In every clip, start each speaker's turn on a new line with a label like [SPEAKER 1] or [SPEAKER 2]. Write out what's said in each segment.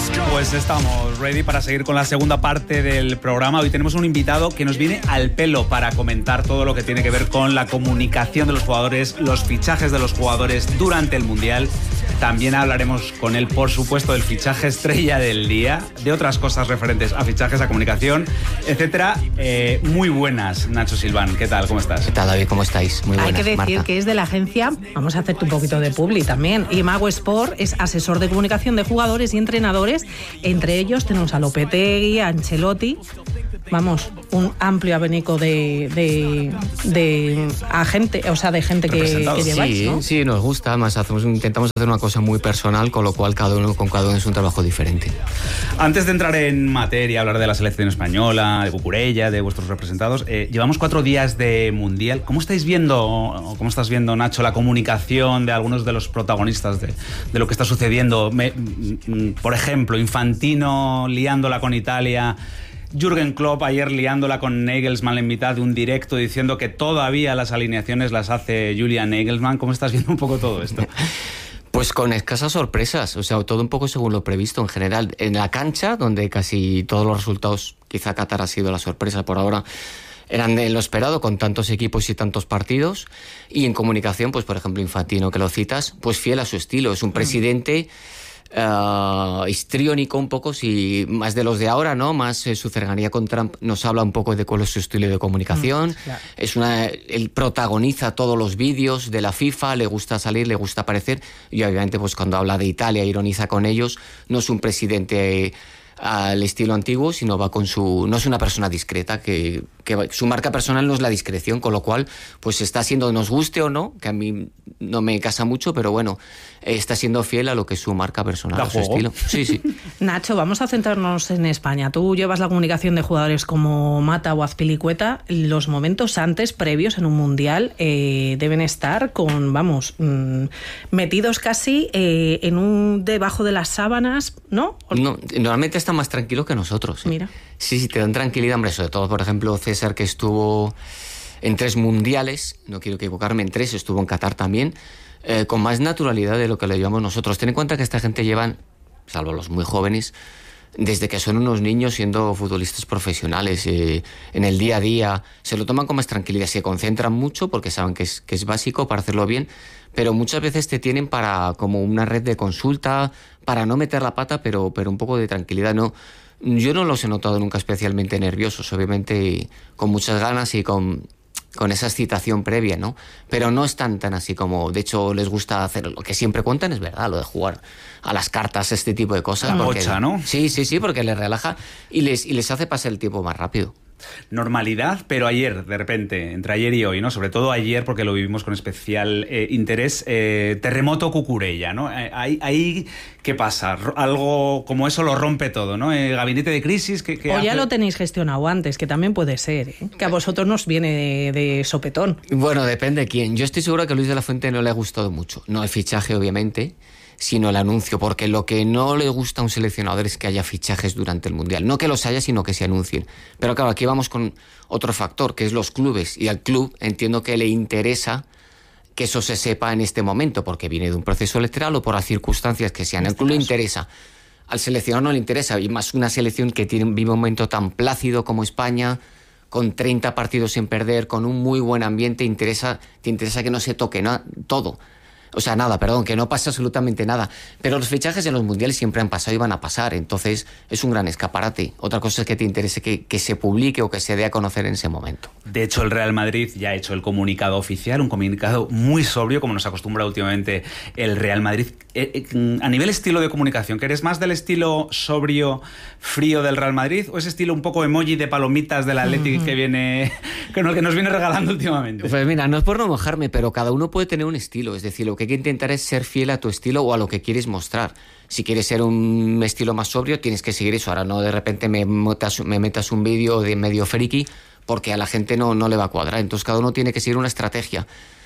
[SPEAKER 1] Pues estamos ready para seguir con la segunda parte del programa. Hoy tenemos un invitado que nos viene al pelo para comentar todo lo que tiene que ver con la comunicación de los jugadores, los fichajes de los jugadores durante el Mundial. También hablaremos con él, por supuesto, del fichaje estrella del día, de otras cosas referentes a fichajes, a comunicación, etcétera. Muy buenas, Nacho Silván. ¿Qué tal? ¿Cómo estás?
[SPEAKER 2] ¿Qué tal, David? ¿Cómo estáis? Muy buenas,
[SPEAKER 3] Hay que decir,
[SPEAKER 2] Marta,
[SPEAKER 3] que es de la agencia, vamos a hacerte un poquito de publi también, Imago Sport es asesor de comunicación de jugadores y entrenadores. Entre ellos tenemos a Lopetegui, a Ancelotti. Vamos, un amplio abanico de agente, o sea, de gente que lleváis,
[SPEAKER 2] sí,
[SPEAKER 3] ¿no?
[SPEAKER 2] Sí, nos gusta. Además, intentamos hacer una cosa muy personal, con lo cual cada uno es un trabajo diferente.
[SPEAKER 1] Antes de entrar en materia, hablar de la selección española, de Cucurella, de vuestros representados, llevamos 4 días de Mundial. ¿Cómo estás viendo, Nacho, la comunicación de algunos de los protagonistas de lo que está sucediendo? Por ejemplo, Infantino liándola con Italia, Jürgen Klopp ayer liándola con Nagelsmann en mitad de un directo diciendo que todavía las alineaciones las hace Julian Nagelsmann. ¿Cómo estás viendo un poco todo esto?
[SPEAKER 2] Pues con escasas sorpresas, o sea, todo un poco según lo previsto en general. En la cancha, donde casi todos los resultados, quizá Qatar ha sido la sorpresa por ahora, eran de lo esperado con tantos equipos y tantos partidos. Y en comunicación, pues por ejemplo Infantino, que lo citas, pues fiel a su estilo. Es un presidente histriónico un poco, si más de los de ahora, ¿no? Más su cercanía con Trump nos habla un poco de cuál es su estilo de comunicación. Claro. Él protagoniza todos los vídeos de la FIFA, le gusta salir, le gusta aparecer, y obviamente pues cuando habla de Italia ironiza con ellos. No es un presidente al estilo antiguo, sino va con no es una persona discreta, que su marca personal no es la discreción, con lo cual pues está siendo, nos guste o no, que a mí no me casa mucho, pero bueno, está siendo fiel a lo que es su marca personal, a su estilo. Sí.
[SPEAKER 3] Nacho, vamos a centrarnos en España. Tú llevas la comunicación de jugadores como Mata o Azpilicueta. Los momentos antes, previos en un Mundial, deben estar metidos casi debajo de las sábanas, ¿no?
[SPEAKER 2] No, normalmente están más tranquilos que nosotros.
[SPEAKER 3] Mira.
[SPEAKER 2] Sí, te dan tranquilidad, hombre, sobre todo, por ejemplo, César, que estuvo en 3 mundiales, no quiero equivocarme, en 3, estuvo en Qatar también, con más naturalidad de lo que le llevamos nosotros. Ten en cuenta que esta gente llevan, salvo los muy jóvenes, desde que son unos niños siendo futbolistas profesionales, en el día a día, se lo toman con más tranquilidad, se concentran mucho porque saben que es básico para hacerlo bien, pero muchas veces te tienen para como una red de consulta, para no meter la pata, pero un poco de tranquilidad, ¿no? Yo no los he notado nunca especialmente nerviosos, obviamente con muchas ganas y con esa excitación previa, ¿no? Pero no están tan así como... De hecho, les gusta hacer lo que siempre cuentan, es verdad, lo de jugar a las cartas, este tipo de cosas.
[SPEAKER 1] Mocha, ¿no?
[SPEAKER 2] Sí, porque les relaja y les hace pasar el tiempo más rápido.
[SPEAKER 1] Normalidad, pero ayer, de repente, entre ayer y hoy, ¿no? Sobre todo ayer, porque lo vivimos con especial interés, terremoto Cucurella, ¿no? Ahí, ¿qué pasa? Algo como eso lo rompe todo, ¿no? Gabinete de crisis...
[SPEAKER 3] O ya lo tenéis gestionado antes, que también puede ser, ¿eh? Que a vosotros nos viene de sopetón.
[SPEAKER 2] Bueno, depende de quién. Yo estoy seguro que a Luis de la Fuente no le ha gustado mucho. No el fichaje, obviamente, sino el anuncio, porque lo que no le gusta a un seleccionador es que haya fichajes durante el Mundial. No que los haya, sino que se anuncien. Pero claro, aquí vamos con otro factor, que es los clubes. Y al club entiendo que le interesa que eso se sepa en este momento, porque viene de un proceso electoral o por las circunstancias que sean. Al club le interesa. Al seleccionador no le interesa. Y más una selección que vive un momento tan plácido como España, con 30 partidos sin perder, con un muy buen ambiente, te interesa que no se toque todo. O sea, que no pasa absolutamente nada. Pero los fichajes en los mundiales siempre han pasado y van a pasar. Entonces, es un gran escaparate. Otra cosa es que te interese que se publique o que se dé a conocer en ese momento.
[SPEAKER 1] De hecho, el Real Madrid ya ha hecho el comunicado oficial, un comunicado muy sobrio, como nos acostumbra últimamente el Real Madrid. A nivel estilo de comunicación, ¿que eres más del estilo sobrio, frío del Real Madrid, o ese estilo un poco emoji de palomitas del Athletic que nos viene regalando últimamente?
[SPEAKER 2] Pues mira, no es por no mojarme, pero cada uno puede tener un estilo. Es decir, lo que hay que intentar es ser fiel a tu estilo o a lo que quieres mostrar. Si quieres ser un estilo más sobrio, tienes que seguir eso. Ahora no de repente me metas un vídeo de medio friki, porque a la gente no le va a cuadrar. Entonces cada uno tiene que seguir una estrategia.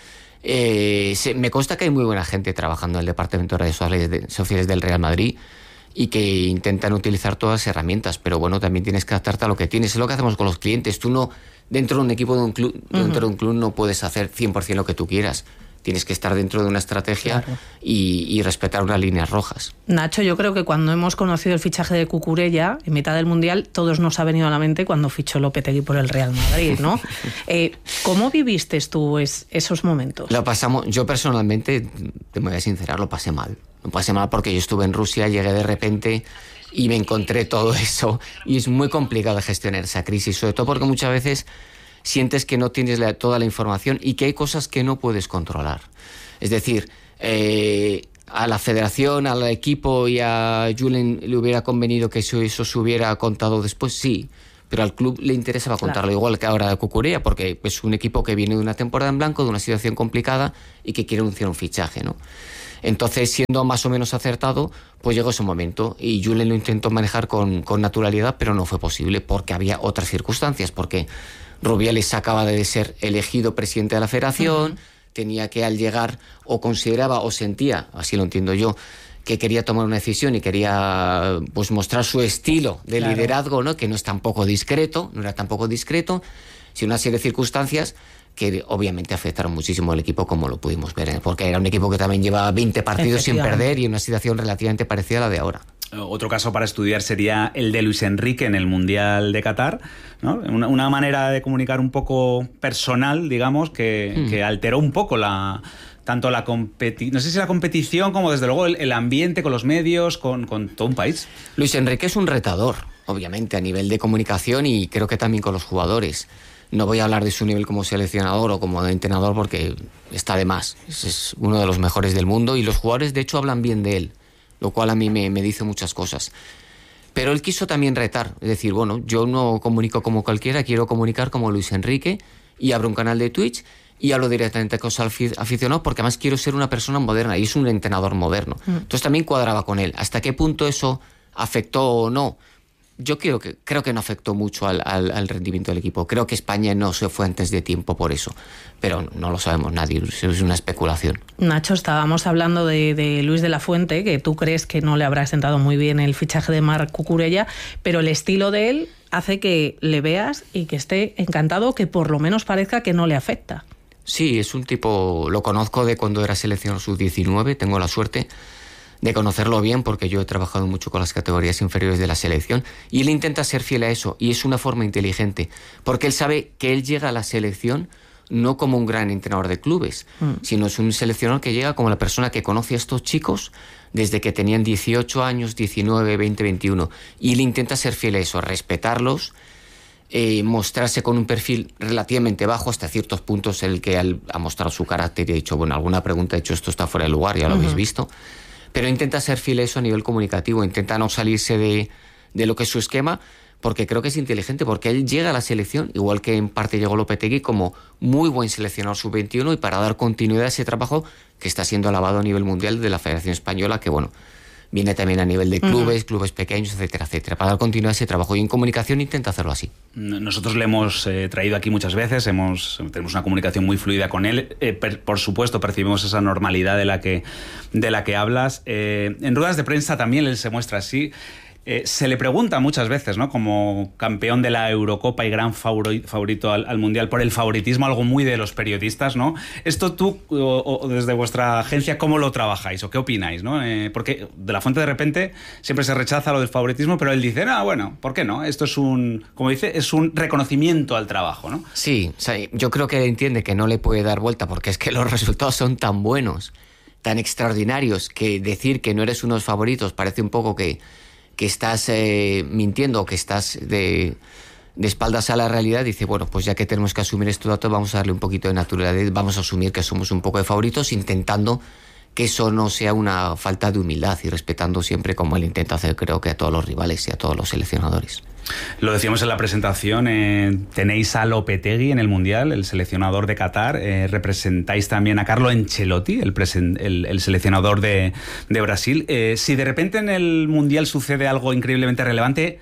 [SPEAKER 2] Me consta que hay muy buena gente trabajando en el departamento de redes sociales del Real Madrid y que intentan utilizar todas las herramientas, pero bueno, también tienes que adaptarte a lo que tienes. Es lo que hacemos con los clientes. Tú no, dentro de un equipo, dentro de un club no puedes hacer 100% lo que tú quieras. Tienes que estar dentro de una estrategia,
[SPEAKER 3] claro,
[SPEAKER 2] y respetar unas líneas rojas.
[SPEAKER 3] Nacho, yo creo que cuando hemos conocido el fichaje de Cucurella, en mitad del Mundial, todos nos ha venido a la mente cuando fichó Lopetegui por el Real Madrid, ¿no? ¿Cómo viviste tú esos momentos?
[SPEAKER 2] Lo pasamos, yo personalmente, te voy a sincerar, lo pasé mal. Lo pasé mal porque yo estuve en Rusia, llegué de repente y me encontré todo eso. Y es muy complicado de gestionar esa crisis, sobre todo porque muchas veces sientes que no tienes toda la información y que hay cosas que no puedes controlar. Es decir, a la federación, al equipo y a Julen le hubiera convenido que eso se hubiera contado después, sí, pero al club le interesaba contarlo, claro, igual que ahora de Cucurella, porque es un equipo que viene de una temporada en blanco, de una situación complicada y que quiere anunciar un fichaje, ¿no? Entonces, siendo más o menos acertado, pues llegó ese momento y Julen lo intentó manejar con naturalidad, pero no fue posible porque había otras circunstancias, porque Rubiales acaba de ser elegido presidente de la federación, tenía que al llegar o consideraba o sentía, así lo entiendo yo, que quería tomar una decisión y quería pues mostrar su estilo de claro, liderazgo, ¿no? Que no es tampoco discreto, no era tampoco discreto, sino una serie de circunstancias que obviamente afectaron muchísimo al equipo, como lo pudimos ver, ¿eh? Porque era un equipo que también lleva 20 partidos sin perder y en una situación relativamente parecida a la de ahora.
[SPEAKER 1] Otro caso para estudiar sería el de Luis Enrique en el Mundial de Qatar, ¿no? Una manera de comunicar un poco personal, digamos, que alteró un poco tanto la competición, no sé si la competición, como desde luego el ambiente con los medios, con todo un país.
[SPEAKER 2] Luis Enrique es un retador, obviamente, a nivel de comunicación y creo que también con los jugadores. No voy a hablar de su nivel como seleccionador o como entrenador porque está de más. Es uno de los mejores del mundo y los jugadores, de hecho, hablan bien de él, lo cual a mí me dice muchas cosas. Pero él quiso también retar, es decir, bueno, yo no comunico como cualquiera, quiero comunicar como Luis Enrique y abro un canal de Twitch y hablo directamente con los aficionados porque además quiero ser una persona moderna y es un entrenador moderno. Entonces también cuadraba con él. ¿Hasta qué punto eso afectó o no? Yo creo que no afectó mucho al rendimiento del equipo. Creo que España no se fue antes de tiempo por eso, pero no lo sabemos nadie, es una especulación.
[SPEAKER 3] Nacho, estábamos hablando de Luis de la Fuente, que tú crees que no le habrá sentado muy bien el fichaje de Marc Cucurella, pero el estilo de él hace que le veas y que esté encantado, que por lo menos parezca que no le afecta.
[SPEAKER 2] Sí, es un tipo, lo conozco de cuando era seleccionador sub-19, tengo la suerte de conocerlo bien porque yo he trabajado mucho con las categorías inferiores de la selección y él intenta ser fiel a eso y es una forma inteligente porque él sabe que él llega a la selección no como un gran entrenador de clubes, sino es un seleccionador que llega como la persona que conoce a estos chicos desde que tenían 18 años, 19, 20, 21 y él intenta ser fiel a eso, respetarlos, mostrarse con un perfil relativamente bajo hasta ciertos puntos en el que él ha mostrado su carácter y ha dicho, bueno, alguna pregunta ha hecho esto está fuera de lugar, ya lo habéis visto. Pero intenta ser fiel a eso a nivel comunicativo, intenta no salirse de lo que es su esquema, porque creo que es inteligente, porque él llega a la selección, igual que en parte llegó Lopetegui, como muy buen seleccionador sub-21 y para dar continuidad a ese trabajo que está siendo alabado a nivel mundial de la Federación Española, que bueno, viene también a nivel de clubes, clubes pequeños, etcétera, etcétera. Para dar continuidad a ese trabajo y en comunicación intenta hacerlo así.
[SPEAKER 1] Nosotros le hemos traído aquí muchas veces, tenemos una comunicación muy fluida con él. Por supuesto, percibimos esa normalidad de la que hablas. En ruedas de prensa también él se muestra así. Se le pregunta muchas veces, ¿no? Como campeón de la Eurocopa y gran favorito al Mundial, por el favoritismo, algo muy de los periodistas, ¿no? Esto tú, o desde vuestra agencia, ¿cómo lo trabajáis o qué opináis, ¿no? Porque de la Fuente de repente siempre se rechaza lo del favoritismo, pero él dice, bueno, ¿por qué no? Esto es como dice, es un reconocimiento al trabajo, ¿no?
[SPEAKER 2] Sí, o sea, yo creo que él entiende que no le puede dar vuelta porque es que los resultados son tan buenos, tan extraordinarios, que decir que no eres unos favoritos parece un poco que estás mintiendo o que estás de espaldas a la realidad. Dice, bueno, pues ya que tenemos que asumir estos datos, vamos a darle un poquito de naturalidad, vamos a asumir que somos un poco de favoritos, intentando que eso no sea una falta de humildad y respetando siempre, como él intenta hacer, creo que a todos los rivales y a todos los seleccionadores.
[SPEAKER 1] Lo decíamos en la presentación, tenéis a Lopetegui en el Mundial, el seleccionador de Qatar, representáis también a Carlo Ancelotti, el seleccionador de Brasil. Si de repente en el Mundial sucede algo increíblemente relevante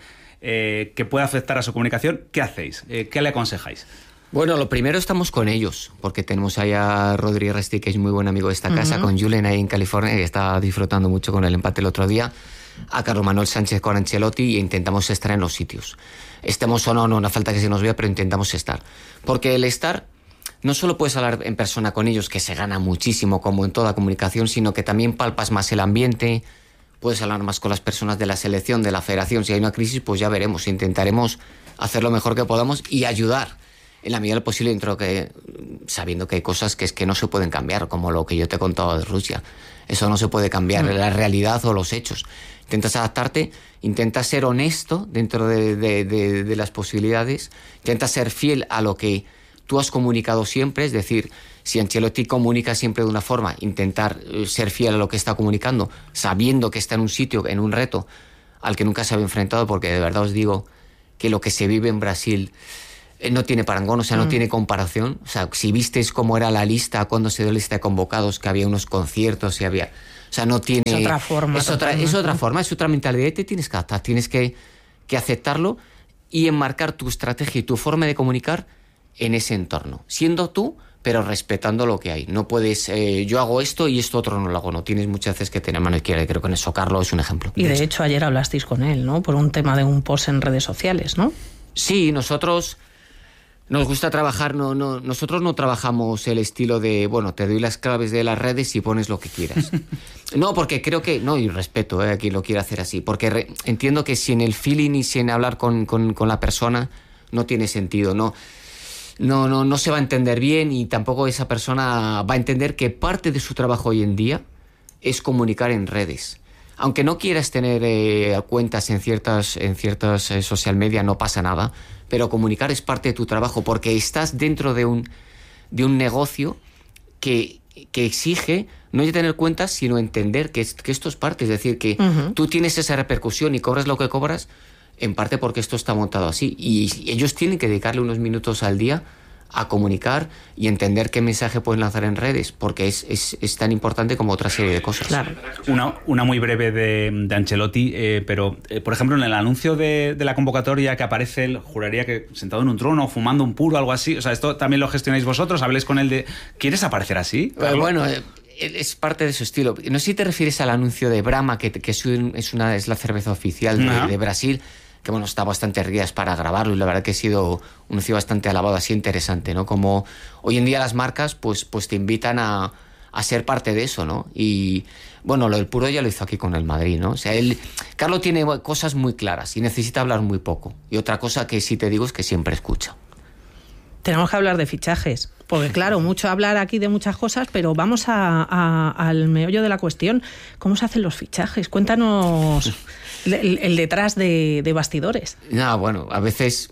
[SPEAKER 1] que pueda afectar a su comunicación, ¿qué hacéis? ¿Qué le aconsejáis?
[SPEAKER 2] Bueno, lo primero estamos con ellos, porque tenemos ahí a Rodri Resti, que es muy buen amigo de esta casa, con Julen ahí en California, que está disfrutando mucho con el empate el otro día, a Carlos Manuel Sánchez con Ancelotti, e intentamos estar en los sitios. Estemos o no, no hace falta que se nos vea, pero intentamos estar. Porque el estar no solo puedes hablar en persona con ellos, que se gana muchísimo como en toda comunicación, sino que también palpas más el ambiente, puedes hablar más con las personas de la selección, de la federación. Si hay una crisis, pues ya veremos, intentaremos hacer lo mejor que podamos y ayudar en la medida de lo posible, dentro que, sabiendo que hay cosas que es que no se pueden cambiar, como lo que yo te he contado de Rusia. Eso no se puede cambiar, la realidad o los hechos. Intentas adaptarte, intentas ser honesto dentro de las posibilidades, intentas ser fiel a lo que tú has comunicado siempre, es decir, si Ancelotti comunica siempre de una forma, intentar ser fiel a lo que está comunicando, sabiendo que está en un sitio, en un reto al que nunca se había enfrentado, porque de verdad os digo que lo que se vive en Brasil no tiene parangón, o sea, no tiene comparación. O sea, si visteis cómo era la lista, cuando se dio la lista de convocados, que había unos conciertos y había... O sea, no tiene...
[SPEAKER 3] Es otra forma.
[SPEAKER 2] Es otra forma, es otra mentalidad y te tienes que adaptar, tienes que aceptarlo y enmarcar tu estrategia y tu forma de comunicar en ese entorno, siendo tú, pero respetando lo que hay. No puedes, yo hago esto y esto otro no lo hago, no. Tienes muchas veces que tener mano izquierda, y creo que en eso Carlo es un ejemplo.
[SPEAKER 3] Y de hecho ayer hablasteis con él, ¿no? Por un tema de un post en redes sociales, ¿no?
[SPEAKER 2] Sí, nosotros nos gusta trabajar, nosotros no trabajamos el estilo de, bueno, te doy las claves de las redes y pones lo que quieras. No, porque creo que, no, y respeto a quien lo quiera hacer así, porque entiendo que sin el feeling y sin hablar con la persona no tiene sentido, no se va a entender bien y tampoco esa persona va a entender que parte de su trabajo hoy en día es comunicar en redes. Aunque no quieras tener cuentas en ciertas social media, no pasa nada, pero comunicar es parte de tu trabajo porque estás dentro de un negocio que exige no tener cuentas, sino entender que esto es parte. Es decir, que tú tienes esa repercusión y cobras lo que cobras, en parte porque esto está montado así. Y ellos tienen que dedicarle unos minutos al día a comunicar y entender qué mensaje pueden lanzar en redes, porque es tan importante como otra serie de cosas.
[SPEAKER 3] Claro.
[SPEAKER 1] Una muy breve de Ancelotti, pero por ejemplo en el anuncio de la convocatoria que aparece él, juraría que sentado en un trono, fumando un puro, algo así. O sea, esto también lo gestionáis vosotros, habléis con él de... ¿Quieres aparecer así?
[SPEAKER 2] Bueno, es parte de su estilo. No sé si te refieres al anuncio de Brahma, que es la cerveza oficial de Brasil, que bueno, está bastante erguidas para grabarlo y la verdad que ha sido un anuncio bastante alabado, así interesante, ¿no? Como hoy en día las marcas pues te invitan a ser parte de eso, ¿no? Y bueno, lo del puro ya lo hizo aquí con el Madrid, ¿no? O sea, Carlo tiene cosas muy claras y necesita hablar muy poco. Y otra cosa que sí te digo es que siempre escucha.
[SPEAKER 3] Tenemos que hablar de fichajes, porque claro, mucho hablar aquí de muchas cosas, pero vamos al meollo de la cuestión. ¿Cómo se hacen los fichajes? Cuéntanos el detrás de bastidores.
[SPEAKER 2] No, bueno, a veces,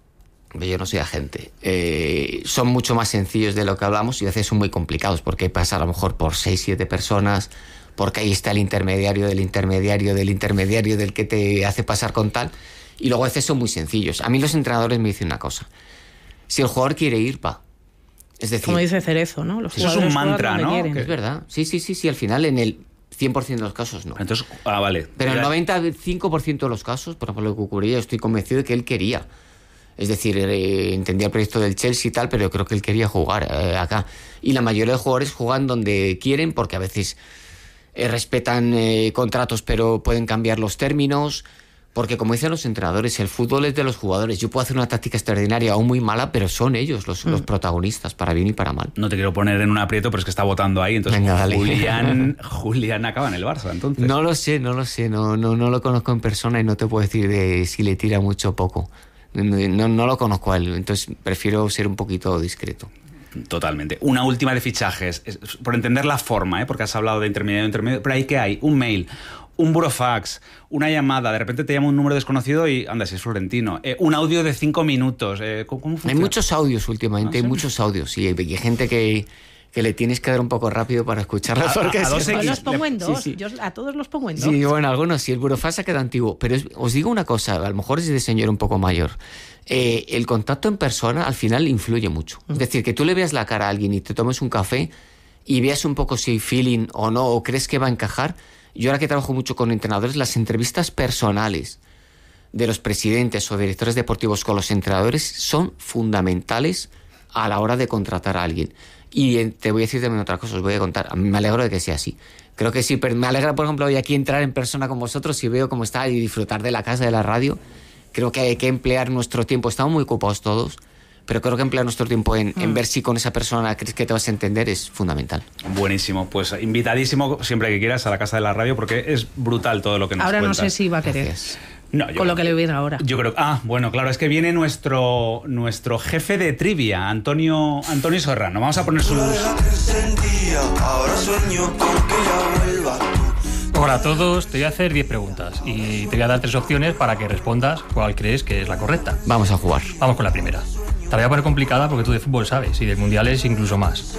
[SPEAKER 2] yo no soy agente, son mucho más sencillos de lo que hablamos y a veces son muy complicados, porque pasa a lo mejor por 6-7 personas, porque ahí está el intermediario del intermediario del intermediario del que te hace pasar con tal, y luego a veces son muy sencillos. A mí los entrenadores me dicen una cosa: si el jugador quiere ir, va. Es decir,
[SPEAKER 3] como dice Cerezo, ¿no? Los
[SPEAKER 1] eso es un mantra, ¿no?
[SPEAKER 2] Es verdad. Sí, al final en el 100% de los casos no.
[SPEAKER 1] Entonces, vale.
[SPEAKER 2] Pero en el 95% de los casos, por ejemplo, lo que Cucurella, estoy convencido de que él quería. Es decir, entendía el proyecto del Chelsea y tal, pero yo creo que él quería jugar acá. Y la mayoría de jugadores juegan donde quieren, porque a veces respetan contratos, pero pueden cambiar los términos. Porque, como dicen los entrenadores, el fútbol es de los jugadores. Yo puedo hacer una táctica extraordinaria o muy mala, pero son ellos los protagonistas, para bien y para mal.
[SPEAKER 1] No te quiero poner en un aprieto, pero es que está votando ahí. Entonces,
[SPEAKER 2] venga, dale.
[SPEAKER 1] Julián acaba en el Barça, entonces.
[SPEAKER 2] No lo sé. No lo conozco en persona y no te puedo decir si le tira mucho o poco. No lo conozco a él, entonces prefiero ser un poquito discreto.
[SPEAKER 1] Totalmente. Una última de fichajes, por entender la forma, porque has hablado de intermediario, pero ahí ¿qué hay? Un mail, un burofax, una llamada, de repente te llama un número desconocido y anda, si es Florentino, un audio de 5 minutos. ¿Cómo funciona?
[SPEAKER 2] Hay muchos audios últimamente, hay muchos audios, y hay gente que le tienes que dar un poco rápido para escucharlos.
[SPEAKER 3] Yo los pongo en dos. Sí. Yo a todos los pongo en dos.
[SPEAKER 2] Sí, bueno, algunos sí. El burofax se queda antiguo. Pero os digo una cosa, a lo mejor es de señor un poco mayor. El contacto en persona al final influye mucho. Es decir, que tú le veas la cara a alguien y te tomes un café y veas un poco si hay feeling o no, o crees que va a encajar. Yo ahora que trabajo mucho con entrenadores, las entrevistas personales de los presidentes o directores deportivos con los entrenadores son fundamentales a la hora de contratar a alguien. Y te voy a decir también otra cosa, os voy a contar. A mí me alegro de que sea así. Creo que sí, pero me alegra, por ejemplo, hoy aquí entrar en persona con vosotros y veo cómo está y disfrutar de la casa, de la radio. Creo que hay que emplear nuestro tiempo. Estamos muy ocupados todos, pero creo que emplear nuestro tiempo en ver si con esa persona crees que te vas a entender es fundamental.
[SPEAKER 1] Buenísimo, pues invitadísimo siempre que quieras a la Casa de la Radio, porque es brutal todo lo que nos
[SPEAKER 3] Ahora
[SPEAKER 1] cuentas.
[SPEAKER 3] no sé si va a querer.
[SPEAKER 2] Gracias.
[SPEAKER 1] No,
[SPEAKER 3] Con lo que le viene ahora.
[SPEAKER 1] Yo creo. Bueno, claro, es que viene nuestro jefe de trivia, Antonio Serrano. Vamos a poner sus.
[SPEAKER 4] Hola a todos, te voy a hacer 10 preguntas y te voy a dar 3 opciones para que respondas cuál crees que es la correcta.
[SPEAKER 2] Vamos a jugar.
[SPEAKER 4] Vamos con la primera. Te la voy a poner complicada porque tú de fútbol sabes y de mundiales incluso más.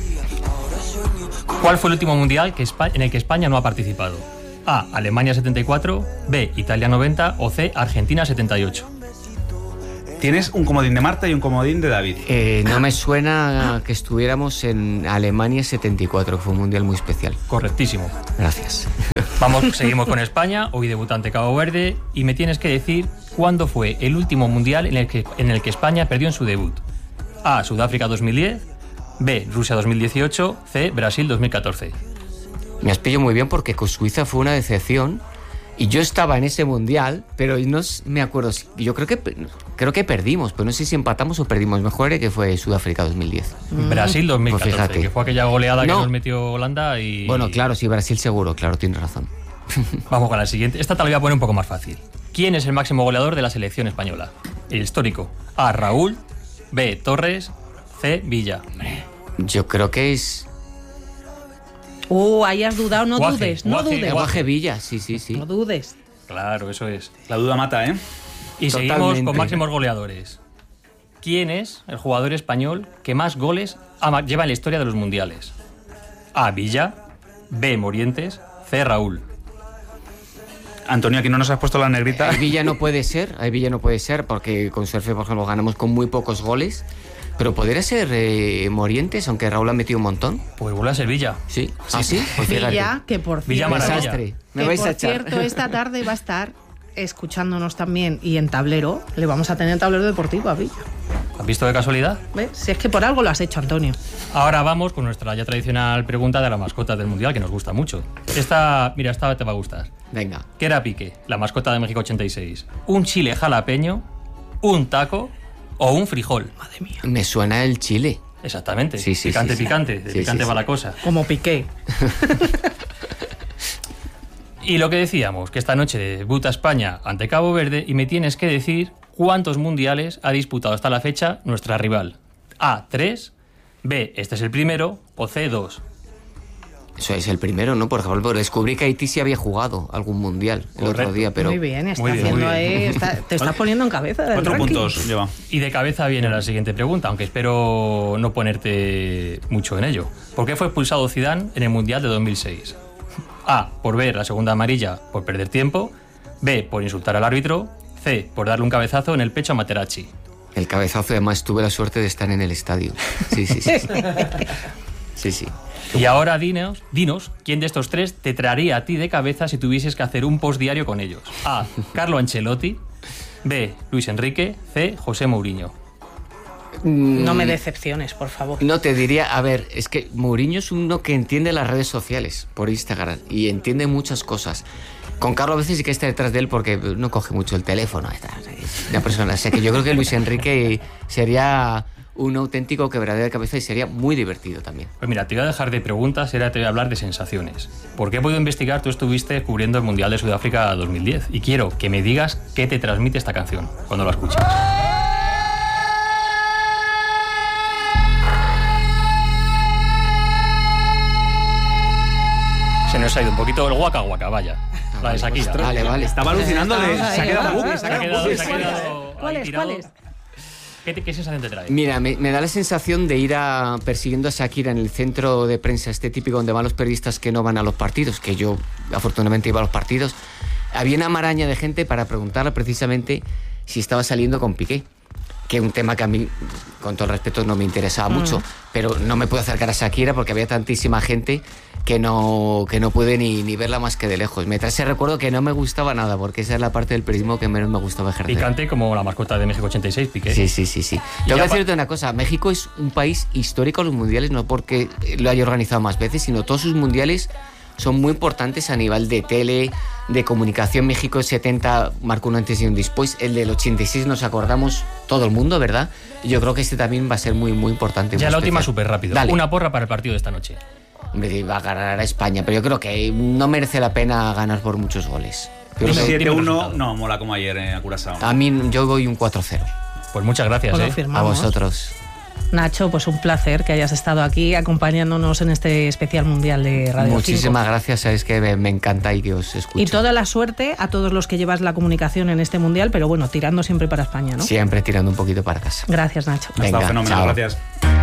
[SPEAKER 4] ¿Cuál fue el último mundial en el que España no ha participado? A. Alemania 74, B. Italia 90 o C. Argentina 78.
[SPEAKER 1] Tienes un comodín de Marta y un comodín de David.
[SPEAKER 2] No me suena que estuviéramos en Alemania 74, que fue un mundial muy especial.
[SPEAKER 4] Correctísimo.
[SPEAKER 2] Gracias.
[SPEAKER 4] Seguimos con España, hoy debutante Cabo Verde, y me tienes que decir cuándo fue el último mundial en el que España perdió en su debut. A. Sudáfrica 2010, B. Rusia 2018, C. Brasil 2014.
[SPEAKER 2] Me has pillado muy bien porque con Suiza fue una decepción y yo estaba en ese mundial, pero no me acuerdo. Yo creo que perdimos, pero no sé si empatamos o perdimos. Mejor era que fue Sudáfrica 2010.
[SPEAKER 4] Brasil 2014,
[SPEAKER 2] Pues fíjate.
[SPEAKER 4] que fue aquella goleada que nos metió Holanda y...
[SPEAKER 2] Bueno, claro, sí, Brasil seguro, claro, tienes razón.
[SPEAKER 4] Vamos con la siguiente. Esta te la voy a poner un poco más fácil. ¿Quién es el máximo goleador de la selección española? El histórico. A. Raúl, B. Torres, C. Villa.
[SPEAKER 2] Yo creo que es
[SPEAKER 3] Ahí has dudado, no
[SPEAKER 4] Guaje,
[SPEAKER 3] dudes, no
[SPEAKER 4] Guaje,
[SPEAKER 3] dudes.
[SPEAKER 2] Guaje Villa, sí.
[SPEAKER 3] No dudes.
[SPEAKER 4] Claro, eso es.
[SPEAKER 1] La duda mata, ¿eh?
[SPEAKER 4] Y seguimos
[SPEAKER 2] Totalmente.
[SPEAKER 4] con máximos goleadores. ¿Quién es el jugador español que más goles lleva en la historia de los mundiales? A. Villa, B. Morientes, C. Raúl.
[SPEAKER 1] Antonio, aquí no nos has puesto la negrita.
[SPEAKER 2] Ahí Villa no puede ser, porque con Surfe, por ejemplo, ganamos con muy pocos goles. Pero podría ser Morientes, aunque Raúl ha metido un montón.
[SPEAKER 4] Pues vuelve a ser Villa.
[SPEAKER 2] Sí. ¿Ah, sí? Pues fíjate.
[SPEAKER 3] Villa, que por
[SPEAKER 4] Villa
[SPEAKER 3] cierto,
[SPEAKER 4] Maravilla.
[SPEAKER 2] Desastre. Me
[SPEAKER 3] que
[SPEAKER 2] vais
[SPEAKER 3] por
[SPEAKER 2] a echar.
[SPEAKER 3] cierto, esta tarde va a estar escuchándonos también y en tablero. Le vamos a tener tablero deportivo a Villa.
[SPEAKER 4] ¿Has visto de casualidad?
[SPEAKER 3] ¿Ves? Si es que por algo lo has hecho, Antonio.
[SPEAKER 4] Ahora vamos con nuestra ya tradicional pregunta de la mascota del mundial, que nos gusta mucho. Esta te va a gustar.
[SPEAKER 2] Venga.
[SPEAKER 4] ¿Qué era Piqué, la mascota de México 86? ¿Un chile jalapeño, un taco o un frijol?
[SPEAKER 3] Madre mía.
[SPEAKER 2] Me suena el Chile.
[SPEAKER 4] Exactamente.
[SPEAKER 2] Sí, sí,
[SPEAKER 4] picante,
[SPEAKER 2] sí.
[SPEAKER 4] picante. De
[SPEAKER 2] Sí,
[SPEAKER 4] picante
[SPEAKER 2] sí,
[SPEAKER 4] va
[SPEAKER 2] sí.
[SPEAKER 4] la cosa.
[SPEAKER 3] Como Piqué.
[SPEAKER 4] Y lo que decíamos, que esta noche debuta España ante Cabo Verde y me tienes que decir cuántos mundiales ha disputado hasta la fecha nuestra rival. A, 3, B, este es el primero, o C, 2.
[SPEAKER 2] Eso es el primero, ¿no? Por ejemplo, descubrí que Haití sí había jugado algún mundial el
[SPEAKER 4] Correcto.
[SPEAKER 2] otro día, pero...
[SPEAKER 3] Muy bien, está
[SPEAKER 4] Muy bien,
[SPEAKER 3] haciendo
[SPEAKER 4] muy bien.
[SPEAKER 3] ahí. Te estás poniendo en cabeza del
[SPEAKER 1] 4
[SPEAKER 3] ranking.
[SPEAKER 1] puntos lleva.
[SPEAKER 4] Y de cabeza viene la siguiente pregunta, aunque espero no ponerte mucho en ello. ¿Por qué fue expulsado Zidane en el Mundial de 2006? A, por ver la segunda amarilla por perder tiempo. B, por insultar al árbitro. C, por darle un cabezazo en el pecho a Materazzi.
[SPEAKER 2] El cabezazo, además, tuve la suerte de estar en el estadio. Sí. Sí.
[SPEAKER 4] Y ahora dinos, ¿quién de estos tres te traería a ti de cabeza si tuvieses que hacer un postdiario con ellos? A, Carlo Ancelotti. B, Luis Enrique. C, José Mourinho.
[SPEAKER 3] No me decepciones, por favor.
[SPEAKER 2] No te diría, a ver, es que Mourinho es uno que entiende las redes sociales por Instagram y entiende muchas cosas. Con Carlos a veces sí que está detrás de él porque no coge mucho el teléfono. Es una persona, o sea que yo creo que Luis Enrique sería un auténtico quebradero de cabeza y sería muy divertido también.
[SPEAKER 4] Pues mira, te voy a dejar de preguntas y ahora te voy a hablar de sensaciones. Porque he podido investigar, tú estuviste cubriendo el Mundial de Sudáfrica 2010 y quiero que me digas qué te transmite esta canción cuando la escuches. Se nos ha ido un poquito el Waka Waka, vaya. La de Shakira.
[SPEAKER 2] Vale.
[SPEAKER 1] Estaba alucinando de.
[SPEAKER 3] Estamos
[SPEAKER 1] Se ha
[SPEAKER 3] ahí,
[SPEAKER 1] quedado
[SPEAKER 3] vamos.
[SPEAKER 1] bucle, se ha quedado bucle.
[SPEAKER 4] Se ha quedado
[SPEAKER 3] ¿Cuál
[SPEAKER 4] ahí
[SPEAKER 3] es?
[SPEAKER 4] tirado.
[SPEAKER 3] ¿Cuál es?
[SPEAKER 4] ¿Qué sensación te trae?
[SPEAKER 2] Mira, me da la sensación de ir persiguiendo a Shakira en el centro de prensa, este típico donde van los periodistas que no van a los partidos, que yo afortunadamente iba a los partidos. Había una maraña de gente para preguntarle precisamente si estaba saliendo con Piqué, que es un tema que a mí, con todo el respeto, no me interesaba mucho, pero no me pude acercar a Shakira porque había tantísima gente que no pude ni verla más que de lejos. Me trae ese recuerdo que no me gustaba nada, porque esa es la parte del periodismo que menos me gustaba ejercer.
[SPEAKER 4] Picante como la mascota de México 86, Piqué.
[SPEAKER 2] Sí.
[SPEAKER 4] Y
[SPEAKER 2] Tengo
[SPEAKER 4] ya
[SPEAKER 2] que decirte una cosa, México es un país histórico en los mundiales, no porque lo haya organizado más veces, sino todos sus mundiales son muy importantes a nivel de tele, de comunicación. México 70 marcó un antes y un después. El del 86 nos acordamos todo el mundo, ¿verdad? Yo creo que este también va a ser muy, muy importante.
[SPEAKER 4] Ya la última súper rápido.
[SPEAKER 2] Dale.
[SPEAKER 4] Una porra para el partido de esta noche.
[SPEAKER 2] Hombre, va a ganar a España, pero yo creo que no merece la pena ganar por muchos goles.
[SPEAKER 1] Un 7-1 no mola como ayer a Curazao.
[SPEAKER 2] A mí yo voy un 4-0.
[SPEAKER 4] Pues muchas gracias.
[SPEAKER 3] Pues lo firmamos.
[SPEAKER 2] A vosotros.
[SPEAKER 3] Nacho, pues un placer que hayas estado aquí acompañándonos en este especial mundial de Radio 5.
[SPEAKER 2] Muchísimas gracias, sabes que me encanta y que os escucho.
[SPEAKER 3] Y toda la suerte a todos los que llevas la comunicación en este mundial, pero bueno, tirando siempre para España, ¿no?
[SPEAKER 2] Siempre tirando un poquito para casa.
[SPEAKER 3] Gracias, Nacho.
[SPEAKER 1] Ha estado fenomenal,
[SPEAKER 2] chao.
[SPEAKER 1] gracias.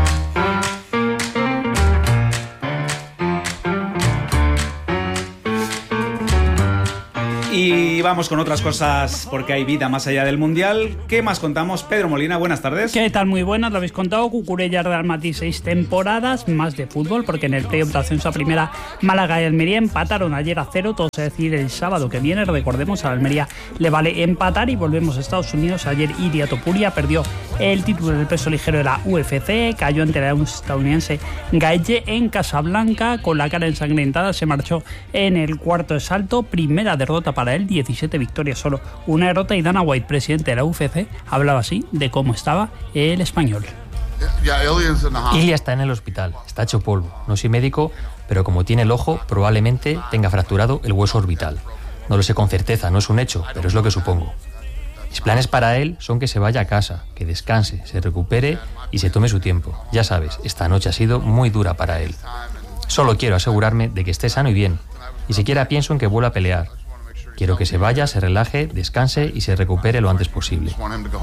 [SPEAKER 1] Y vamos con otras cosas porque hay vida más allá del Mundial. ¿Qué más contamos? Pedro Molina, buenas tardes.
[SPEAKER 5] ¿Qué tal? Muy buenas, lo habéis contado. Cucurella, Real Madrid, 6 temporadas más de fútbol, porque en el playoff de ascenso a primera, Málaga y Almería empataron ayer a 0, todo se decide el sábado que viene. Recordemos, a Almería le vale empatar y volvemos a Estados Unidos. Ayer Ilia Topuria perdió el título del peso ligero de la UFC, cayó ante el estadounidense Gaethje en Casablanca, con la cara ensangrentada, se marchó en el cuarto de salto, primera derrota para él, 17 victorias, solo una derrota, y Dana White, presidente de la UFC, hablaba así de cómo estaba el español.
[SPEAKER 4] Ilia está en el hospital, está hecho polvo. No soy médico, pero como tiene el ojo, probablemente tenga fracturado el hueso orbital. No lo sé con certeza, no es un hecho, pero es lo que supongo. Mis planes para él son que se vaya a casa, que descanse, se recupere y se tome su tiempo. Ya sabes, esta noche ha sido muy dura para él. Solo quiero asegurarme de que esté sano y bien, y siquiera pienso en que vuelva a pelear. Quiero que se vaya, se relaje, descanse y se recupere lo antes posible.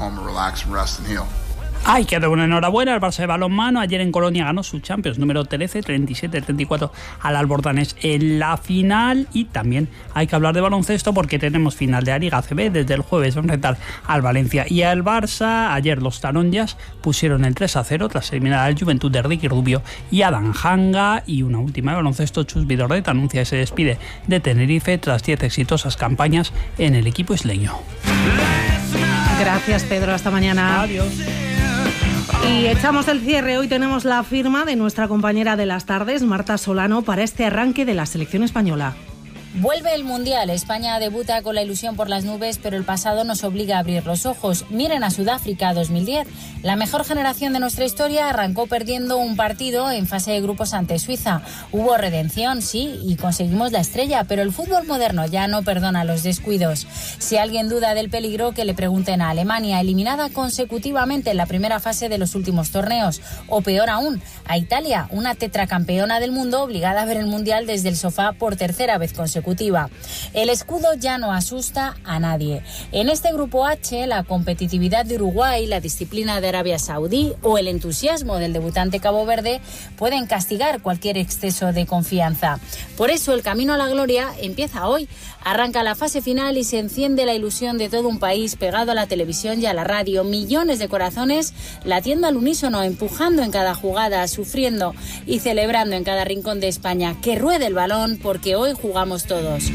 [SPEAKER 5] Hay que dar una enhorabuena al Barça de balonmano. Ayer en Colonia ganó su Champions número 13, 37-34 al Albordanés en la final. Y también hay que hablar de baloncesto porque tenemos final de la Liga ACB. Desde el jueves va a enfrentar al Valencia y al Barça. Ayer los Taronjas pusieron el 3-0 tras eliminar al Juventud de Ricky Rubio y Adam Hanga. Y una última de baloncesto, Chus Vidorret anuncia que se despide de Tenerife tras 10 exitosas campañas en el equipo isleño.
[SPEAKER 3] Gracias, Pedro. Hasta mañana.
[SPEAKER 5] Adiós.
[SPEAKER 3] Y echamos el cierre. Hoy tenemos la firma de nuestra compañera de las tardes, Marta Solano, para este arranque de la selección española.
[SPEAKER 6] Vuelve el Mundial. España debuta con la ilusión por las nubes, pero el pasado nos obliga a abrir los ojos. Miren a Sudáfrica 2010. La mejor generación de nuestra historia arrancó perdiendo un partido en fase de grupos ante Suiza. Hubo redención, sí, y conseguimos la estrella, pero el fútbol moderno ya no perdona los descuidos. Si alguien duda del peligro, que le pregunten a Alemania, eliminada consecutivamente en la primera fase de los últimos torneos. O peor aún, a Italia, una tetracampeona del mundo obligada a ver el Mundial desde el sofá por tercera vez consecutiva. El escudo ya no asusta a nadie. En este grupo H, la competitividad de Uruguay, la disciplina de Arabia Saudí o el entusiasmo del debutante Cabo Verde pueden castigar cualquier exceso de confianza. Por eso el camino a la gloria empieza hoy. Arranca la fase final y se enciende la ilusión de todo un país pegado a la televisión y a la radio. Millones de corazones latiendo al unísono, empujando en cada jugada, sufriendo y celebrando en cada rincón de España. Que ruede el balón, porque hoy jugamos todos.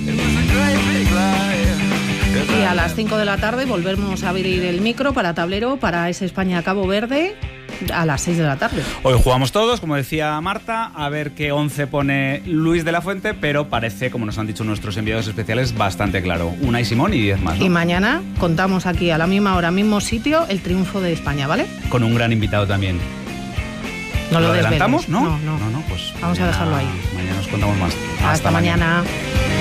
[SPEAKER 3] Y a las 5 de la tarde volvemos a abrir el micro para tablero para ese España-Cabo Verde a las 6 de la tarde.
[SPEAKER 1] Hoy jugamos todos, como decía Marta, a ver qué 11 pone Luis de la Fuente, pero parece, como nos han dicho nuestros enviados especiales, bastante claro. Unai Simón y 10 más, ¿no?
[SPEAKER 3] Y mañana contamos aquí a la misma hora, mismo sitio, el triunfo de España, ¿vale?
[SPEAKER 1] Con un gran invitado también.
[SPEAKER 3] No lo
[SPEAKER 1] adelantamos?
[SPEAKER 3] desveles.
[SPEAKER 1] No, pues
[SPEAKER 3] vamos a dejarlo ahí.
[SPEAKER 1] Mañana os contamos más.
[SPEAKER 3] Hasta mañana.